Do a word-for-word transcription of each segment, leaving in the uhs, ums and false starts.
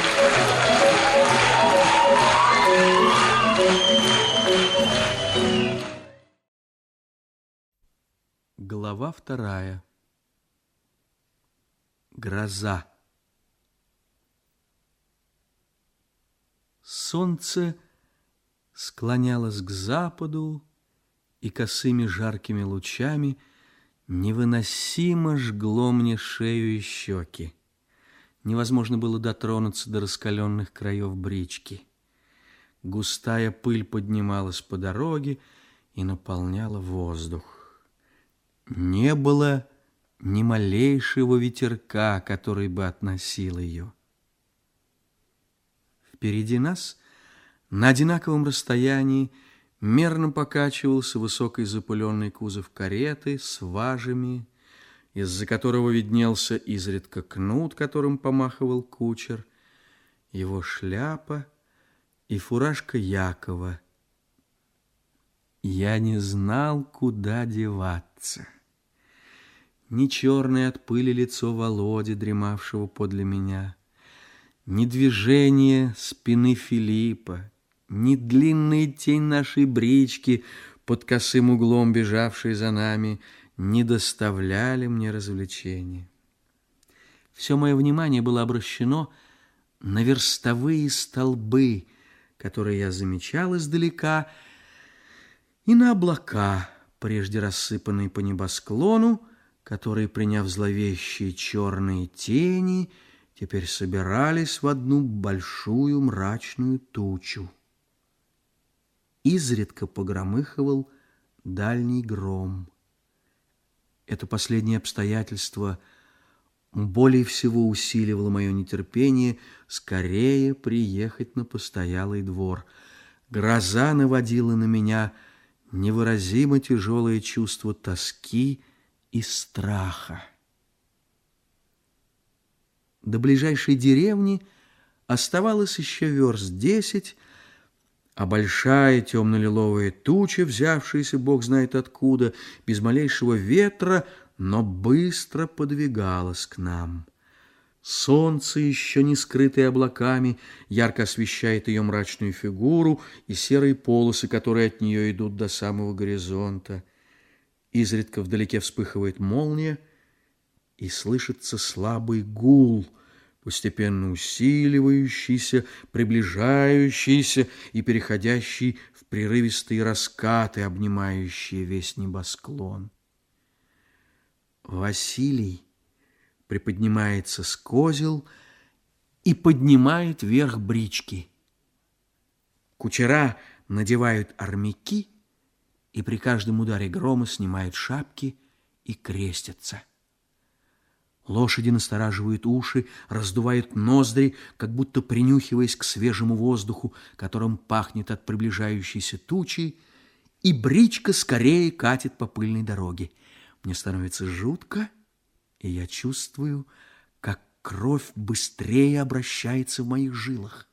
Глава вторая. Гроза. Солнце склонялось к западу, и косыми жаркими лучами невыносимо жгло мне шею и щеки. Невозможно было дотронуться до раскаленных краев брички. Густая пыль поднималась по дороге и наполняла воздух. Не было ни малейшего ветерка, который бы относил ее. Впереди нас, на одинаковом расстоянии, мерно покачивался высокий запыленный кузов кареты с важами, из-за которого виднелся изредка кнут, которым помахивал кучер, его шляпа и фуражка Якова. Я не знал, куда деваться. Ни черное от пыли лицо Володи, дремавшего подле меня, ни движение спины Филиппа, ни длинная тень нашей брички, под косым углом бежавшей за нами, не доставляли мне развлечения. Все мое внимание было обращено на верстовые столбы, которые я замечал издалека, и на облака, прежде рассыпанные по небосклону, которые, приняв зловещие черные тени, теперь собирались в одну большую мрачную тучу. Изредка погромыхивал дальний гром. Это последнее обстоятельство более всего усиливало мое нетерпение скорее приехать на постоялый двор. Гроза наводила на меня невыразимо тяжелое чувство тоски и страха. До ближайшей деревни оставалось еще верст десять, а большая темно-лиловая туча, взявшаяся бог знает откуда, без малейшего ветра, но быстро подвигалась к нам. Солнце, еще не скрытое облаками, ярко освещает ее мрачную фигуру и серые полосы, которые от нее идут до самого горизонта. Изредка вдалеке вспыхивает молния, и слышится слабый гул, постепенно усиливающийся, приближающийся и переходящий в прерывистые раскаты, обнимающие весь небосклон. Василий приподнимается с козел и поднимает вверх брички. Кучера надевают армяки и при каждом ударе грома снимают шапки и крестятся. Лошади настораживают уши, раздувают ноздри, как будто принюхиваясь к свежему воздуху, которым пахнет от приближающейся тучи, и бричка скорее катит по пыльной дороге. Мне становится жутко, и я чувствую, как кровь быстрее обращается в моих жилах.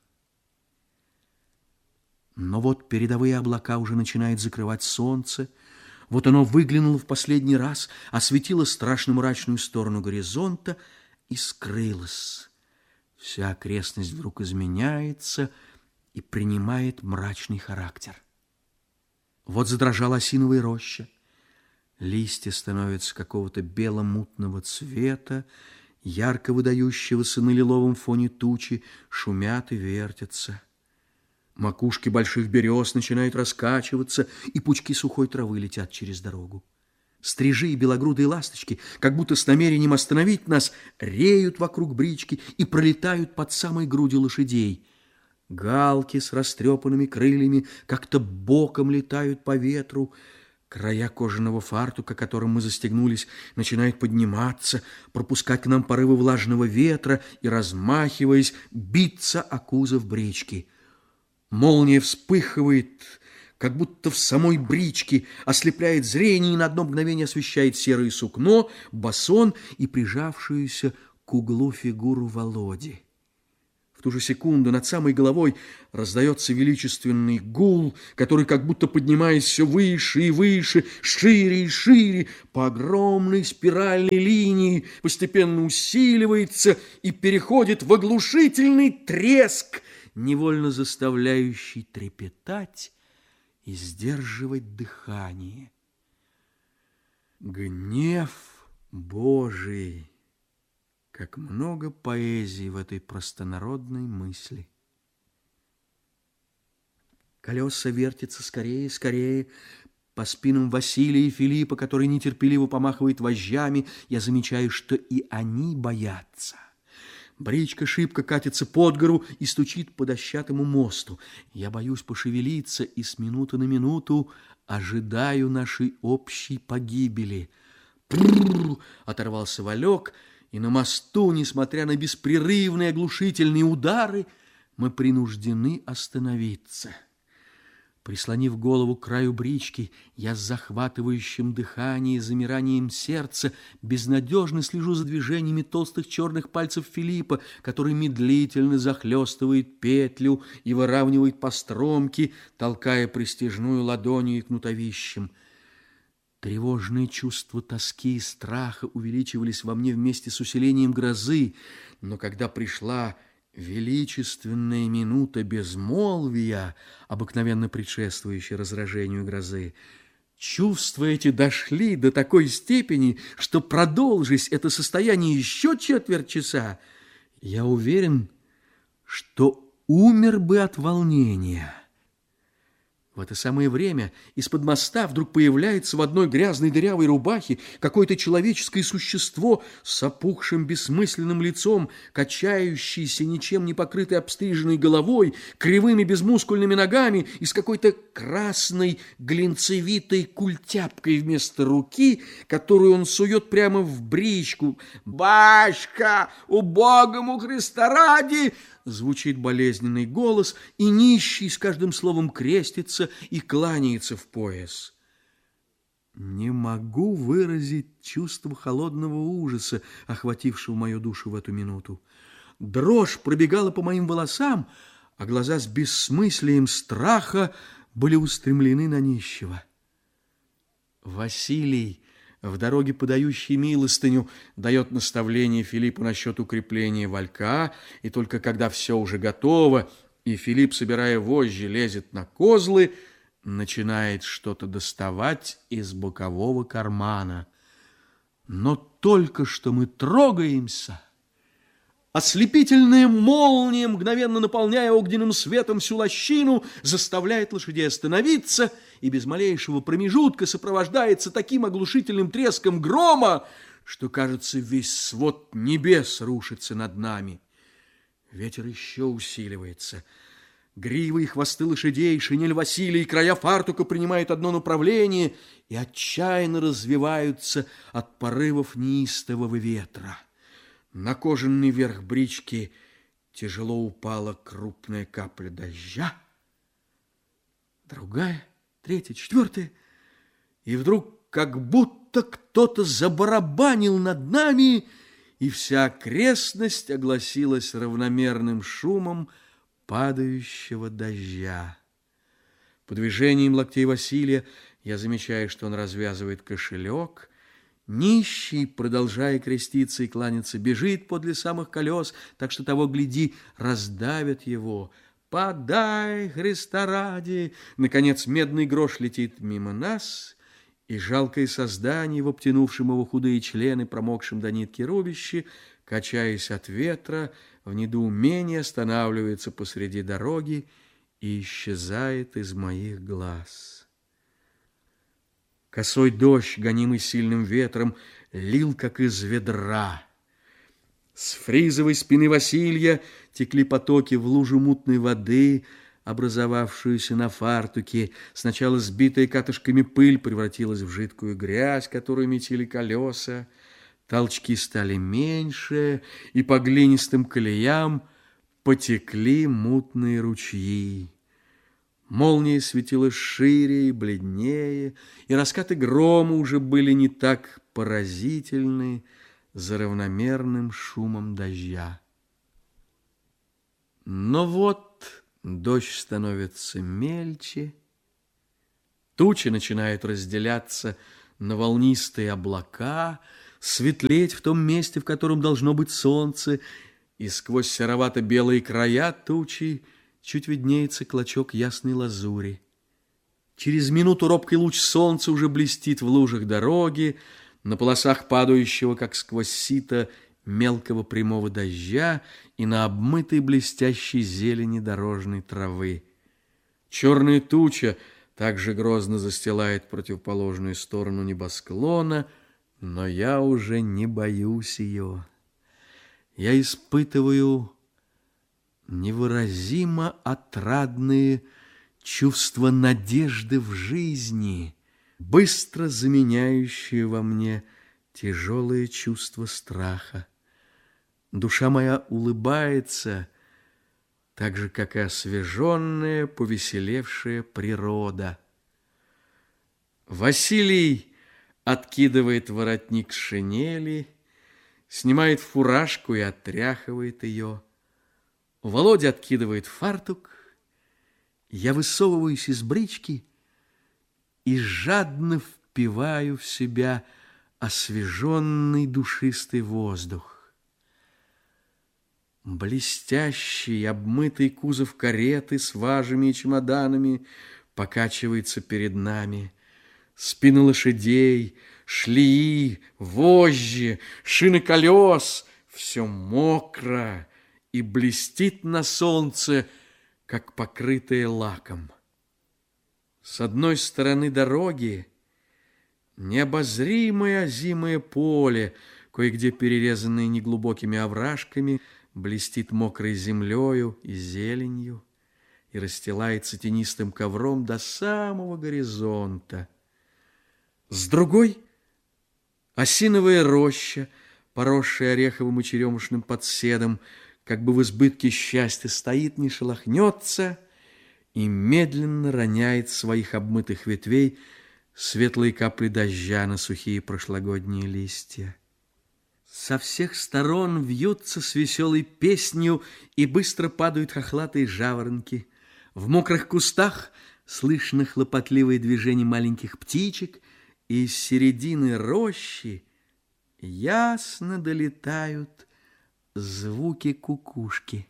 Но вот передовые облака уже начинают закрывать солнце. Вот оно выглянуло в последний раз, осветило страшно мрачную сторону горизонта и скрылось. Вся окрестность вдруг изменяется и принимает мрачный характер. Вот задрожала осиновая роща. Листья становятся какого-то бело-мутного цвета, ярко выдающегося на лиловом фоне тучи, шумят и вертятся. Макушки больших берез начинают раскачиваться, и пучки сухой травы летят через дорогу. Стрижи и белогрудые ласточки, как будто с намерением остановить нас, реют вокруг брички и пролетают под самой грудью лошадей. Галки с растрепанными крыльями как-то боком летают по ветру. Края кожаного фартука, которым мы застегнулись, начинают подниматься, пропускать к нам порывы влажного ветра и, размахиваясь, биться о кузов брички. Молния вспыхивает, как будто в самой бричке, ослепляет зрение и на одно мгновение освещает серое сукно, басон и прижавшуюся к углу фигуру Володи. В ту же секунду над самой головой раздается величественный гул, который, как будто поднимаясь все выше и выше, шире и шире, по огромной спиральной линии, постепенно усиливается и переходит в оглушительный треск, невольно заставляющий трепетать и сдерживать дыхание. Гнев Божий! Как много поэзии в этой простонародной мысли. Колеса вертятся скорее, скорее. По спинам Василия и Филиппа, который нетерпеливо помахивает вожжами, я замечаю, что и они боятся. Бричка шибко катится под гору и стучит по дощатому мосту. Я боюсь пошевелиться и с минуты на минуту ожидаю нашей общей погибели. Прррр! Оторвался Валек, и на мосту, несмотря на беспрерывные оглушительные удары, мы принуждены остановиться. Прислонив голову к краю брички, я с захватывающим дыханием и замиранием сердца безнадежно слежу за движениями толстых черных пальцев Филиппа, который медлительно захлестывает петлю и выравнивает постромки, толкая пристяжную ладонью и кнутовищем. Тревожные чувства тоски и страха увеличивались во мне вместе с усилением грозы, но когда пришла величественная минута безмолвия, обыкновенно предшествующая разражению грозы, чувства эти дошли до такой степени, что, продолжись это состояние еще четверть часа, я уверен, что умер бы от волнения. В это самое время из-под моста вдруг появляется в одной грязной дырявой рубахе какое-то человеческое существо с опухшим бессмысленным лицом, качающейся ничем не покрытой обстриженной головой, кривыми безмускульными ногами и с какой-то красной глинцевитой культяпкой вместо руки, которую он сует прямо в бричку. «Башка, убогому Христа ради!» Звучит болезненный голос, и нищий с каждым словом крестится и кланяется в пояс. Не могу выразить чувство холодного ужаса, охватившего мою душу в эту минуту. Дрожь пробегала по моим волосам, а глаза с бессмыслием страха были устремлены на нищего. Василий, в дороге подающий милостыню, дает наставление Филиппу насчет укрепления валька, и только когда все уже готово, и Филипп, собирая вожжи, лезет на козлы, начинает что-то доставать из бокового кармана. Но только что мы трогаемся, ослепительная молния, мгновенно наполняя огненным светом всю лощину, заставляет лошадей остановиться, и без малейшего промежутка сопровождается таким оглушительным треском грома, что, кажется, весь свод небес рушится над нами. Ветер еще усиливается. Гривы и хвосты лошадей, шинель Василия и края фартука принимают одно направление и отчаянно развиваются от порывов неистового ветра. На кожаный верх брички тяжело упала крупная капля дождя, другая, третья, четвертая, и вдруг как будто кто-то забарабанил над нами, и вся окрестность огласилась равномерным шумом падающего дождя. По движениям локтей Василия я замечаю, что он развязывает кошелек. Нищий, продолжая креститься и кланяться, бежит подле самых колес, так что того, гляди, раздавят его. «Подай, Христа ради!» Наконец медный грош летит мимо нас, и жалкое создание, в обтянувшем его худые члены, промокшим до нитки рубище, качаясь от ветра, в недоумении останавливается посреди дороги и исчезает из моих глаз. Косой дождь, гонимый сильным ветром, лил, как из ведра. С фризовой спины Василия текли потоки в лужу мутной воды, образовавшуюся на фартуке. Сначала сбитая катышками пыль превратилась в жидкую грязь, которую метили колеса. Толчки стали меньше, и по глинистым колеям потекли мутные ручьи. Молния светила шире и бледнее, и раскаты грома уже были не так поразительны за равномерным шумом дождя. Но вот дождь становится мельче, тучи начинают разделяться на волнистые облака, светлеть в том месте, в котором должно быть солнце, и сквозь серовато-белые края тучи чуть виднеется клочок ясной лазури. Через минуту робкий луч солнца уже блестит в лужах дороги, на полосах падающего, как сквозь сито, мелкого прямого дождя и на обмытой блестящей зелени дорожной травы. Черная туча также грозно застилает противоположную сторону небосклона, но я уже не боюсь ее. Я испытываю невыразимо отрадные чувства надежды в жизни, быстро заменяющие во мне тяжелое чувство страха. Душа моя улыбается, так же, как и освеженная, повеселевшая природа. Василий откидывает воротник шинели, снимает фуражку и отряхивает ее. Володя откидывает фартук. Я высовываюсь из брички и жадно впиваю в себя освеженный душистый воздух. Блестящий, обмытый кузов кареты с важами и чемоданами покачивается перед нами. Спины лошадей, шлеи, вожжи, шины колес — все мокро и блестит на солнце, как покрытое лаком. С одной стороны дороги необозримое озимое поле, кое-где перерезанное неглубокими овражками, блестит мокрой землею и зеленью и расстилается тенистым ковром до самого горизонта. С другой — осиновая роща, поросшая ореховым и черемушным подседом, как бы в избытке счастья стоит, не шелохнется и медленно роняет своих обмытых ветвей светлые капли дождя на сухие прошлогодние листья. Со всех сторон вьются с веселой песнью и быстро падают хохлатые жаворонки. В мокрых кустах слышно хлопотливые движения маленьких птичек, и из середины рощи ясно долетают звуки кукушки.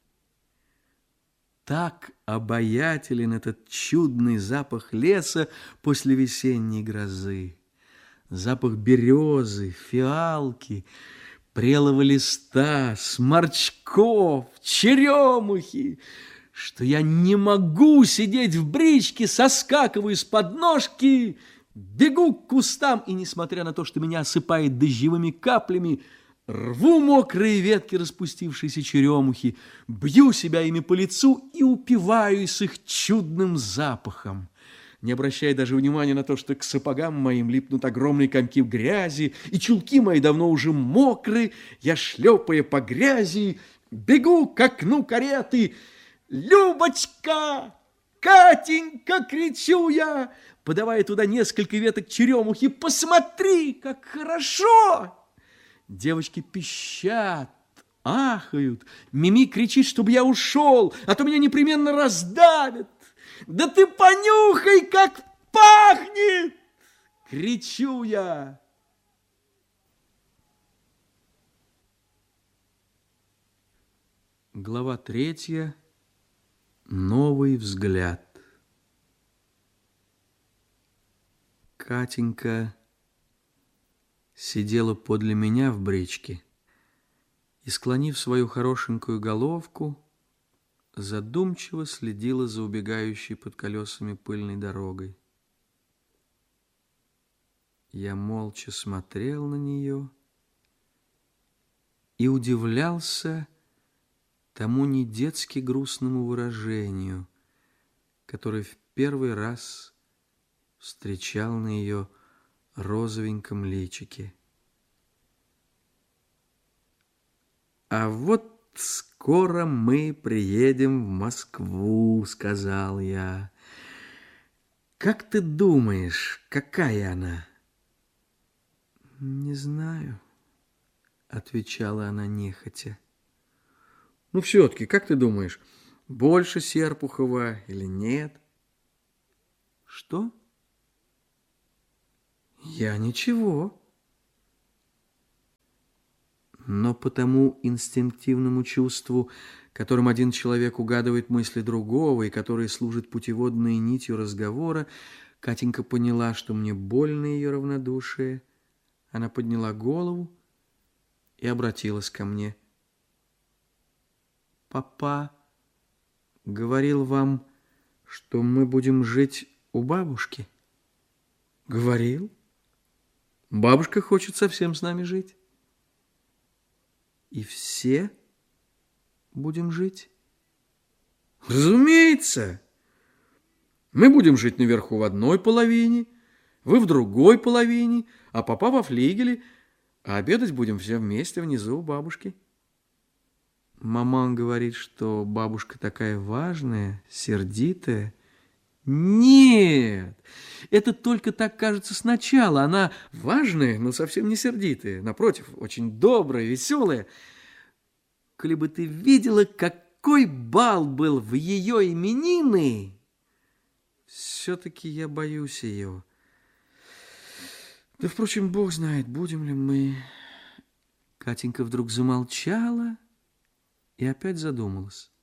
Так обаятелен этот чудный запах леса после весенней грозы. Запах березы, фиалки, прелого листа, сморчков, черемухи, что я не могу сидеть в бричке, соскакиваю с подножки, бегу к кустам и, несмотря на то, что меня осыпает дождевыми каплями, рву мокрые ветки распустившейся черемухи, бью себя ими по лицу и упиваюсь их чудным запахом, не обращая даже внимания на то, что к сапогам моим липнут огромные комки грязи, и чулки мои давно уже мокры. Я, шлепая по грязи, бегу к окну кареты. «Любочка! Катенька!» — кричу я, подавая туда несколько веток черемухи. «Посмотри, как хорошо!» Девочки пищат, ахают. Мими кричит, чтобы я ушел, а то меня непременно раздавят. «Да ты понюхай, как пахнет!» — кричу я. Глава третья. Новый взгляд. Катенька сидела подле меня в бричке и, склонив свою хорошенькую головку, задумчиво следила за убегающей под колесами пыльной дорогой. Я молча смотрел на нее и удивлялся тому недетски грустному выражению, которое в первый раз встречал на ее розовеньком личике. «А вот скоро мы приедем в Москву», — сказал я. «Как ты думаешь, какая она?» «Не знаю», — отвечала она нехотя. Ну, все-таки, как ты думаешь, больше Серпухова или нет? Что? Я ничего. Но по тому инстинктивному чувству, которым один человек угадывает мысли другого и который служит путеводной нитью разговора, Катенька поняла, что мне больно ее равнодушие. Она подняла голову и обратилась ко мне. Папа говорил вам, что мы будем жить у бабушки? Говорил. Бабушка хочет совсем с нами жить. И все будем жить? Разумеется. Мы будем жить наверху в одной половине, вы в другой половине, а папа во флигеле, а обедать будем все вместе внизу у бабушки. Маман говорит, что бабушка такая важная, сердитая. Нет, это только так кажется сначала. Она важная, но совсем не сердитая. Напротив, очень добрая, веселая. Коли бы ты видела, какой бал был в ее именины, все-таки я боюсь ее. Да, впрочем, Бог знает, будем ли мы. Катенька вдруг замолчала и опять задумалась.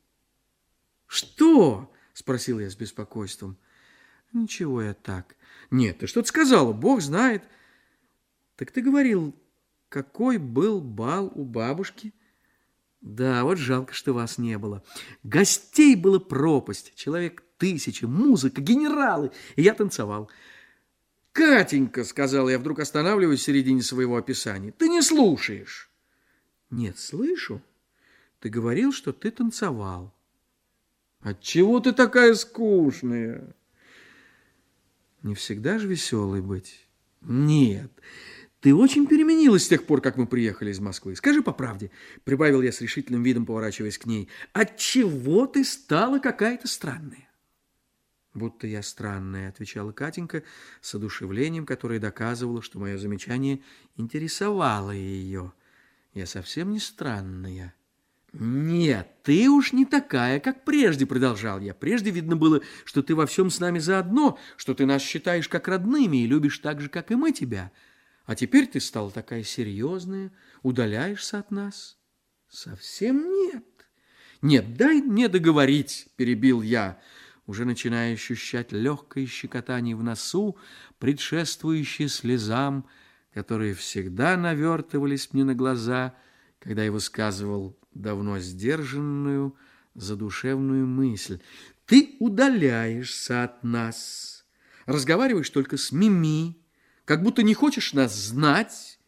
«Что?» — спросил я с беспокойством. «Ничего, я так». «Нет, ты что-то сказала, Бог знает». «Так ты говорил, какой был бал у бабушки?» «Да, вот жалко, что вас не было. Гостей было пропасть, человек тысячи, музыка, генералы, и я танцевал». «Катенька», — сказал я, вдруг останавливаясь в середине своего описания, — «ты не слушаешь». «Нет, слышу. Ты говорил, что ты танцевал». «Отчего ты такая скучная?» «Не всегда же веселой быть». «Нет, ты очень переменилась с тех пор, как мы приехали из Москвы. Скажи по правде», — прибавил я с решительным видом, поворачиваясь к ней, — «отчего ты стала какая-то странная?» «Будто я странная», — отвечала Катенька с одушевлением, которое доказывало, что мое замечание интересовало ее. «Я совсем не странная». «Нет, ты уж не такая, как прежде», — продолжал я. «Прежде видно было, что ты во всем с нами заодно, что ты нас считаешь как родными и любишь так же, как и мы тебя. А теперь ты стала такая серьезная, удаляешься от нас». «Совсем нет». «Нет, дай мне договорить», — перебил я, уже начиная ощущать легкое щекотание в носу, предшествующее слезам, которые всегда навертывались мне на глаза, когда я высказывал давно сдержанную, задушевную мысль. «Ты удаляешься от нас, разговариваешь только с Мими, как будто не хочешь нас знать».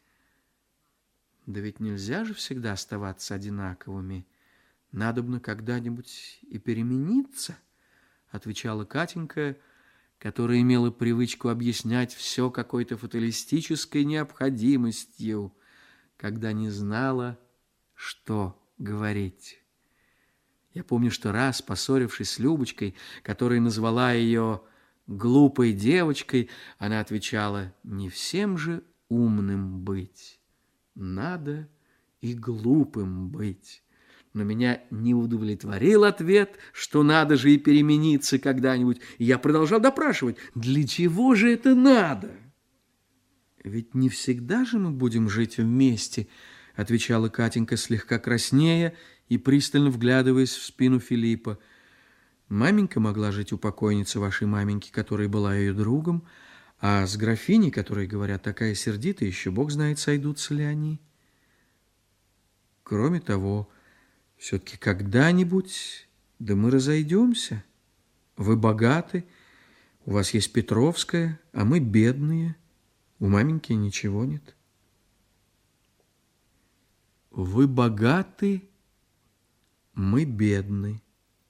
«Да ведь нельзя же всегда оставаться одинаковыми. Надобно когда-нибудь и перемениться», — отвечала Катенька, которая имела привычку объяснять все какой-то фаталистической необходимостью, когда не знала, что говорить. Я помню, что раз, поссорившись с Любочкой, которая назвала ее глупой девочкой, она отвечала: «Не всем же умным быть, надо и глупым быть». Но меня не удовлетворил ответ, что надо же и перемениться когда-нибудь. И я продолжал допрашивать: для чего же это надо? «Ведь не всегда же мы будем жить вместе», — отвечала Катенька, слегка краснея и пристально вглядываясь в спину Филиппа. «Маменька могла жить у покойницы вашей маменьки, которая была ее другом, а с графиней, которая, говорят, такая сердитая, еще Бог знает, сойдутся ли они. Кроме того, все-таки когда-нибудь, да мы разойдемся. Вы богаты, у вас есть Петровская, а мы бедные, у маменьки ничего нет». «Вы богаты, мы бедны».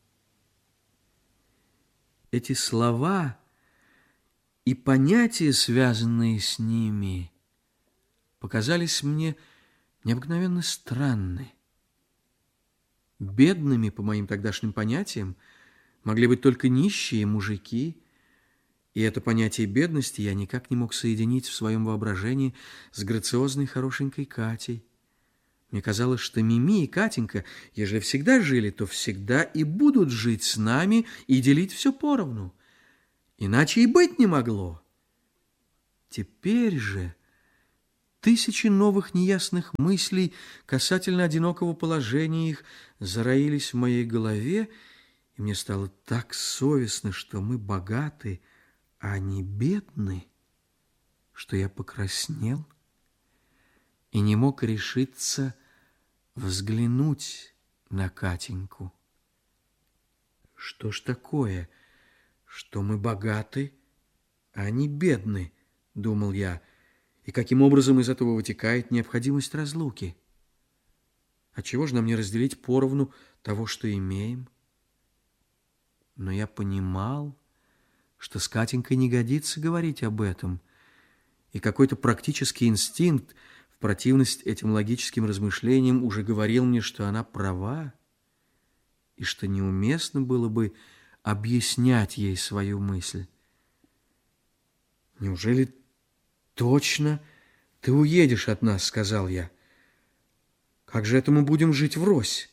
Эти слова и понятия, связанные с ними, показались мне необыкновенно странны. Бедными, по моим тогдашним понятиям, могли быть только нищие мужики, и это понятие бедности я никак не мог соединить в своем воображении с грациозной хорошенькой Катей. Мне казалось, что Мими и Катенька, ежели всегда жили, то всегда и будут жить с нами и делить все поровну. Иначе и быть не могло. Теперь же тысячи новых неясных мыслей касательно одинокого положения их зароились в моей голове, и мне стало так совестно, что мы богаты, а они бедны, что я покраснел и не мог решиться взглянуть на Катеньку. Что ж такое, что мы богаты, а они бедны, думал я, и каким образом из этого вытекает необходимость разлуки? Отчего же нам не разделить поровну того, что имеем? Но я понимал, что с Катенькой не годится говорить об этом, и какой-то практический инстинкт в противность этим логическим размышлениям уже говорил мне, что она права, и что неуместно было бы объяснять ей свою мысль. «Неужели точно ты уедешь от нас?» — сказал я. «Как же это мы будем жить врозь?»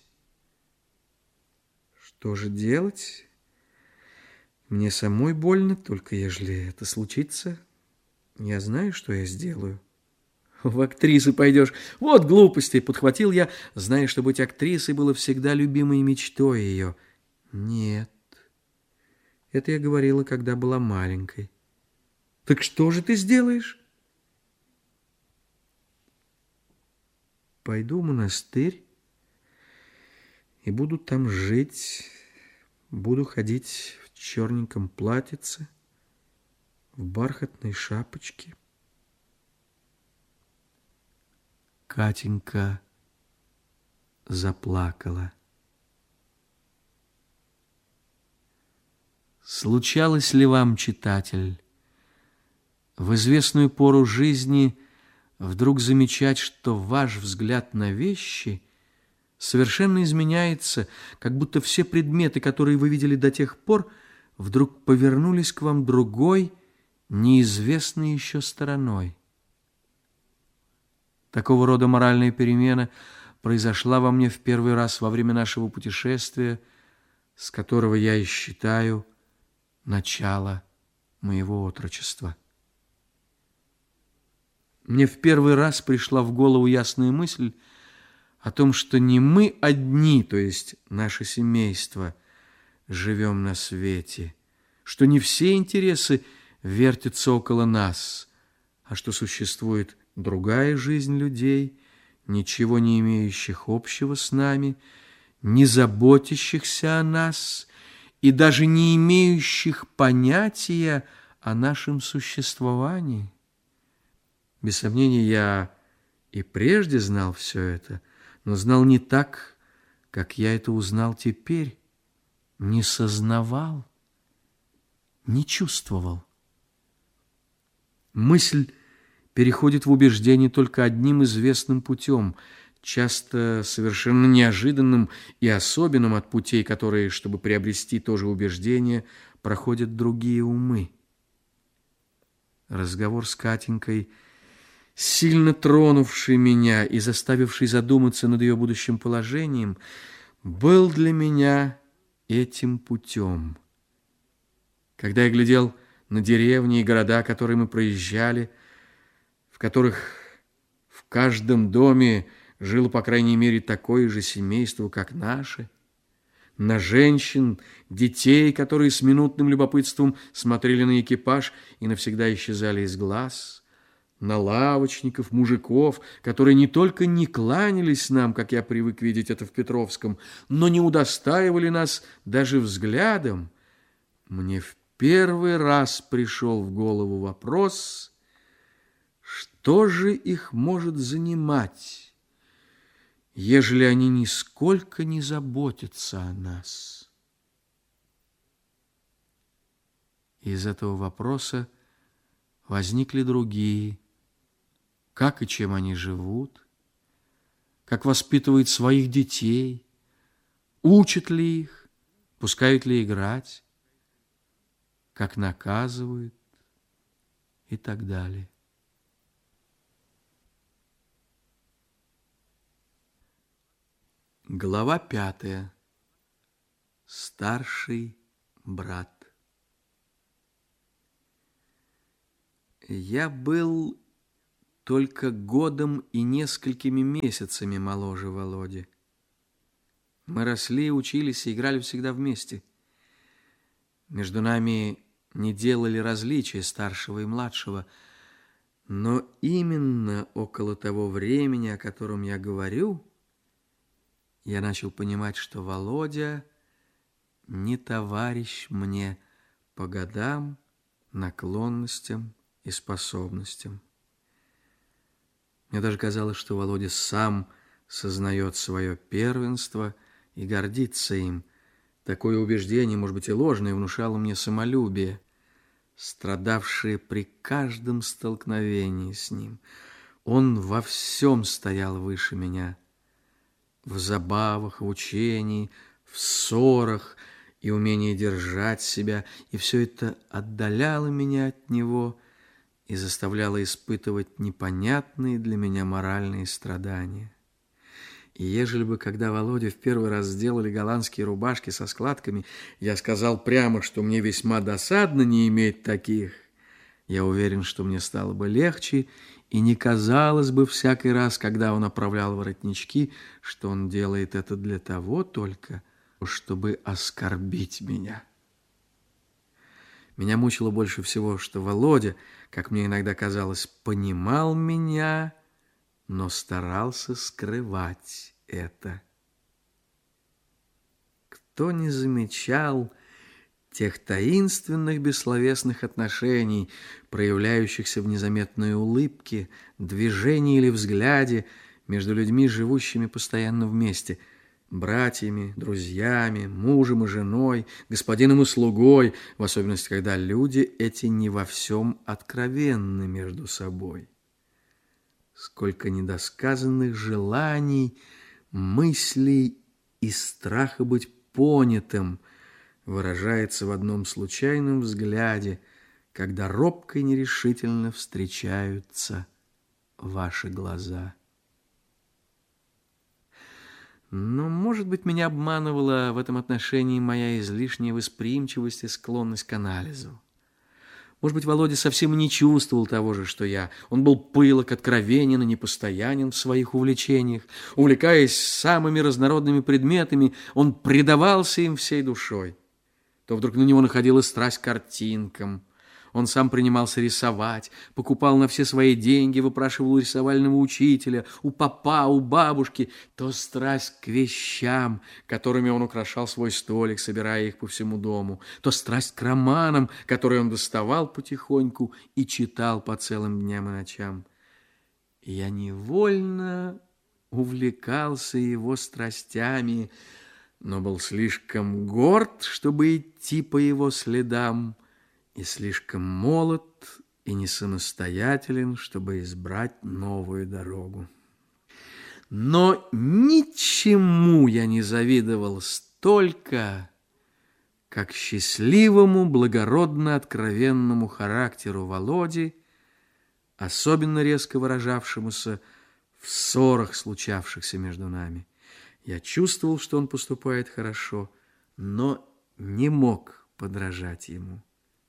«Что же делать? Мне самой больно, только ежели это случится, я знаю, что я сделаю». «В актрисы пойдешь. Вот глупости!» — подхватил я, зная, что быть актрисой было всегда любимой мечтой ее. «Нет, это я говорила, когда была маленькой». «Так что же ты сделаешь?» «Пойду в монастырь и буду там жить, буду ходить в черненьком платьице, в бархатной шапочке». Катенька заплакала. Случалось ли вам, читатель, в известную пору жизни вдруг замечать, что ваш взгляд на вещи совершенно изменяется, как будто все предметы, которые вы видели до тех пор, вдруг повернулись к вам другой, неизвестной еще стороной? Такого рода моральная перемена произошла во мне в первый раз во время нашего путешествия, с которого я и считаю начало моего отрочества. Мне в первый раз пришла в голову ясная мысль о том, что не мы одни, то есть наше семейство, живем на свете, что не все интересы вертятся около нас, а что существует другая жизнь людей, ничего не имеющих общего с нами, не заботящихся о нас и даже не имеющих понятия о нашем существовании. Без сомнения, я и прежде знал все это, но знал не так, как я это узнал теперь, не сознавал, не чувствовал. Мысль переходит в убеждение только одним известным путем, часто совершенно неожиданным и особенным от путей, которые, чтобы приобрести то же убеждение, проходят другие умы. Разговор с Катенькой, сильно тронувший меня и заставивший задуматься над ее будущим положением, был для меня этим путем. Когда я глядел на деревни и города, которые мы проезжали, в которых в каждом доме жило, по крайней мере, такое же семейство, как наше, на женщин, детей, которые с минутным любопытством смотрели на экипаж и навсегда исчезали из глаз, на лавочников, мужиков, которые не только не кланялись нам, как я привык видеть это в Петровском, но не удостаивали нас даже взглядом, мне в первый раз пришел в голову вопрос, что же их может занимать, ежели они нисколько не заботятся о нас? Из этого вопроса возникли другие. Как и чем они живут, как воспитывают своих детей, учат ли их, пускают ли играть, как наказывают и так далее. Глава пятая. Старший брат. Я был только годом и несколькими месяцами моложе Володи. Мы росли, учились и играли всегда вместе. Между нами не делали различия старшего и младшего, но именно около того времени, о котором я говорю, я начал понимать, что Володя не товарищ мне по годам, наклонностям и способностям. Мне даже казалось, что Володя сам сознает свое первенство и гордится им. Такое убеждение, может быть, и ложное, внушало мне самолюбие, страдавшее при каждом столкновении с ним. Он во всем стоял выше меня. В забавах, в учении, в ссорах и умении держать себя. И все это отдаляло меня от него и заставляло испытывать непонятные для меня моральные страдания. И ежели бы, когда Володя в первый раз сделали голландские рубашки со складками, я сказал прямо, что мне весьма досадно не иметь таких, я уверен, что мне стало бы легче, и не казалось бы всякий раз, когда он оправлял воротнички, что он делает это для того только, чтобы оскорбить меня. Меня мучило больше всего, что Володя, как мне иногда казалось, понимал меня, но старался скрывать это. Кто не замечал тех таинственных бессловесных отношений, проявляющихся в незаметной улыбке, движении или взгляде между людьми, живущими постоянно вместе, братьями, друзьями, мужем и женой, господином и слугой, в особенности, когда люди эти не во всем откровенны между собой. Сколько недосказанных желаний, мыслей и страха быть понятым выражается в одном случайном взгляде, когда робко и нерешительно встречаются ваши глаза. Но, может быть, меня обманывала в этом отношении моя излишняя восприимчивость и склонность к анализу. Может быть, Володя совсем не чувствовал того же, что я. Он был пылок, откровенен и непостоянен в своих увлечениях. Увлекаясь самыми разнородными предметами, он предавался им всей душой. То вдруг на него находила страсть к картинкам. Он сам принимался рисовать, покупал на все свои деньги, выпрашивал у рисовального учителя, у папа, у бабушки. То страсть к вещам, которыми он украшал свой столик, собирая их по всему дому. То страсть к романам, которые он доставал потихоньку и читал по целым дням и ночам. И я невольно увлекался его страстями, но был слишком горд, чтобы идти по его следам, и слишком молод и не самостоятелен, чтобы избрать новую дорогу. Но ничему я не завидовал столько, как счастливому, благородно откровенному характеру Володи, особенно резко выражавшемуся в ссорах, случавшихся между нами. Я чувствовал, что он поступает хорошо, но не мог подражать ему.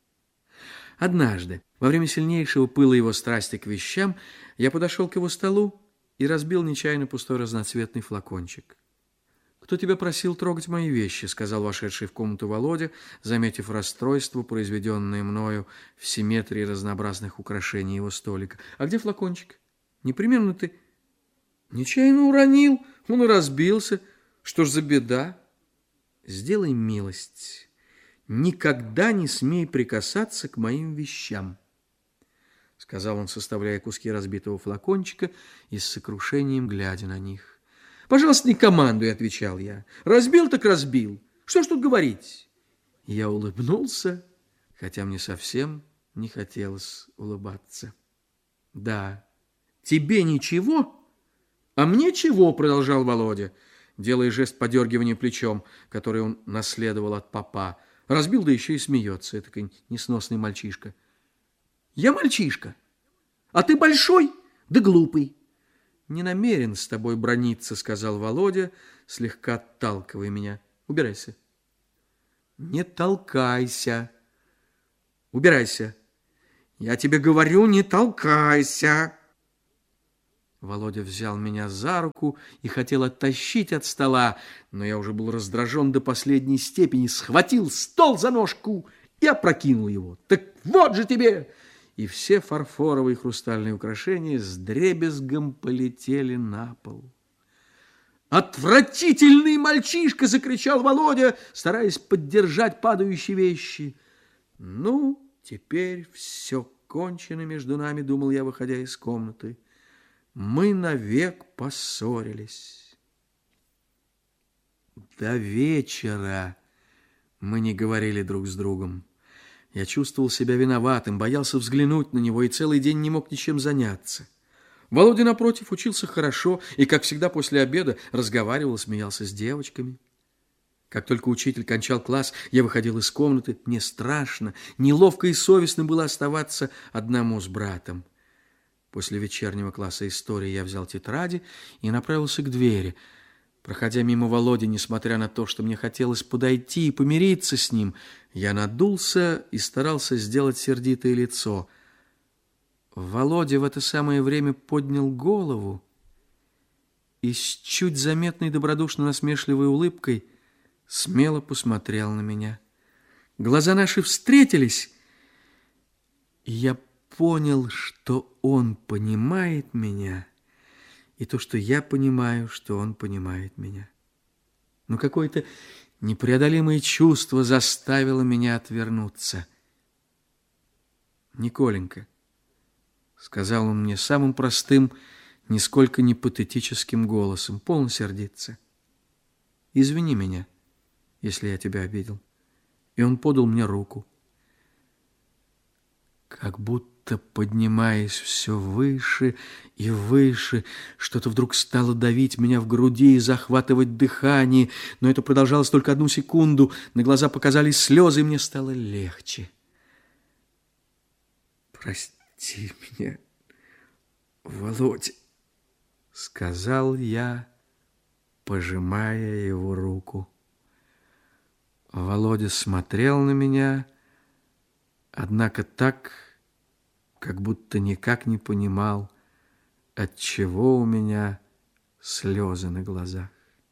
Однажды, во время сильнейшего пыла его страсти к вещам, я подошел к его столу и разбил нечаянно пустой разноцветный флакончик. «Кто тебя просил трогать мои вещи?» — сказал вошедший в комнату Володя, заметив расстройство, произведенное мною в симметрии разнообразных украшений его столика. «А где флакончик? Непременно ты...» «Нечаянно уронил, он и разбился. Что ж за беда?» «Сделай милость. Никогда не смей прикасаться к моим вещам», — сказал он, составляя куски разбитого флакончика и с сокрушением глядя на них. «Пожалуйста, не командуй», — отвечал я. «Разбил так разбил. Что ж тут говорить?» Я улыбнулся, хотя мне совсем не хотелось улыбаться. «Да, тебе ничего, а мне чего?» — продолжал Володя, делая жест подергивания плечом, который он наследовал от папа. Разбил, да еще и смеется, этакой несносный мальчишка. «Я мальчишка, а ты большой да глупый. Не намерен с тобой браниться, сказал Володя, слегка отталкивая меня. Убирайся. Не толкайся. Убирайся. Я тебе говорю, не толкайся. Володя взял меня за руку и хотел оттащить от стола, но я уже был раздражен до последней степени, схватил стол за ножку и опрокинул его. Так вот же тебе! И все фарфоровые и хрустальные украшения с дребезгом полетели на пол. «Отвратительный мальчишка!» — закричал Володя, стараясь поддержать падающие вещи. «Ну, теперь все кончено между нами», — думал я, выходя из комнаты. Мы навек поссорились. До вечера мы не говорили друг с другом. Я чувствовал себя виноватым, боялся взглянуть на него и целый день не мог ничем заняться. Володя, напротив, учился хорошо и, как всегда, после обеда разговаривал, смеялся с девочками. Как только учитель кончал класс, я выходил из комнаты. Мне страшно, неловко и совестно было оставаться одному с братом. После вечернего класса истории я взял тетради и направился к двери. Проходя мимо Володи, несмотря на то, что мне хотелось подойти и помириться с ним, я надулся и старался сделать сердитое лицо. Володя в это самое время поднял голову и с чуть заметной добродушно-насмешливой улыбкой смело посмотрел на меня. Глаза наши встретились, и я понял, что он понимает меня, и то, что я понимаю, что он понимает меня. Но какое-то непреодолимое чувство заставило меня отвернуться. «Николенька», — сказал он мне самым простым, нисколько не патетическим голосом, полно сердиться, «извини меня, если я тебя обидел». И он подал мне руку. Как будто, поднимаясь все выше и выше, что-то вдруг стало давить меня в груди и захватывать дыхание, но это продолжалось только одну секунду. На глаза показались слезы, и мне стало легче. «Прости меня, Володя», — сказал я, пожимая его руку. Володя смотрел на меня, однако так, как будто никак не понимал, отчего у меня слезы на глазах.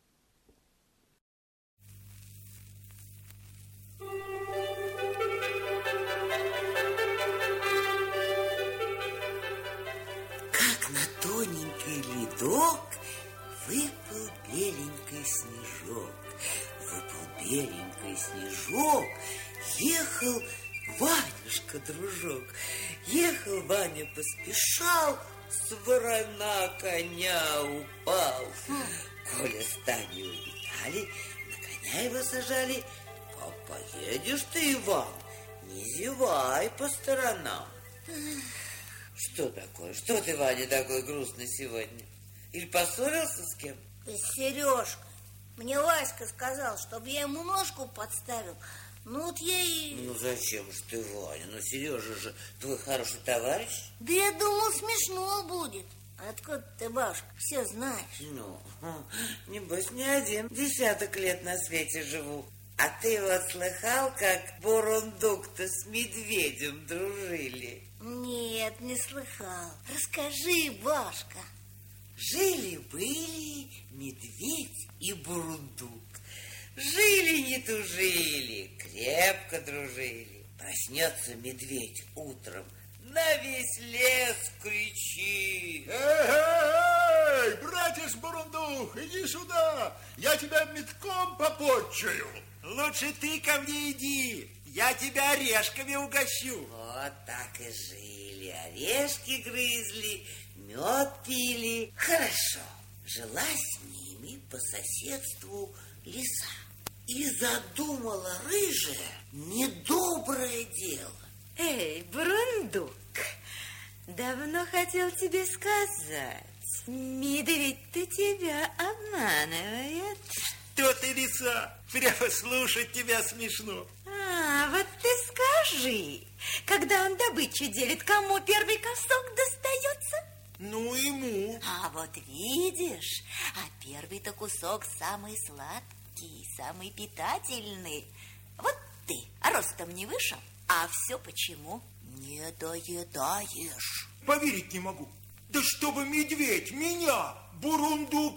Как на тоненький ледок выпал беленький снежок. Выпал беленький снежок, ехал Ванюшка, дружок. Ехал Ваня, поспешал, с ворона коня упал. Коля с Таней улетали, на коня его сажали. Поедешь ты, Иван, не зевай по сторонам. Что такое? Что ты, Ваня, такой грустный сегодня? Или поссорился с кем? Сережка, мне Васька сказал, чтобы я ему ножку подставил. Ну вот я и... Ну зачем же ты, Ваня? Ну Сережа же твой хороший товарищ. Да я думал, смешно будет. Откуда ты, бабушка, все знаешь? Ну, небось, не один десяток лет на свете живу. А ты вот слыхал, как Бурундук-то с медведем дружили? Нет, не слыхал. Расскажи, бабушка. Жили-были медведь и Бурундук. Жили не тужили, крепко дружили. Проснется медведь утром, на весь лес кричит: эй, эй, братец Бурундук, иди сюда, я тебя метком попотчую. Лучше ты ко мне иди, я тебя орешками угощу. Вот так и жили, орешки грызли, мед пили. Хорошо, жила с ними по соседству лиса. И задумала рыжая недоброе дело. Эй, Бурундук, давно хотел тебе сказать, медведь-то тебя обманывает. Что ты, лиса, прямо слушать тебя смешно. А, вот ты скажи, когда он добычу делит, кому первый кусок достается? Ну и му. А вот видишь, а первый-то кусок самый сладкий, самый питательный. Вот ты ростом не вышел, а все почему? Не доедаешь. Поверить не могу. Да чтобы медведь меня, бурундук,